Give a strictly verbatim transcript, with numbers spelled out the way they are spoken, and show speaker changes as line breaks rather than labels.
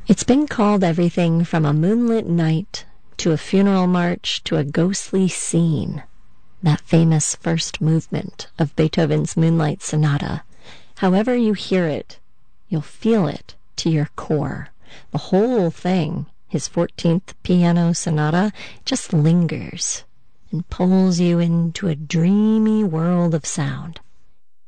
It's been called everything from a moonlit night to a funeral march to a ghostly scene. That famous first movement of Beethoven's Moonlight Sonata. However you hear it, you'll feel it to your core. The whole thing, his fourteenth piano sonata, just lingers and pulls you into a dreamy world of sound.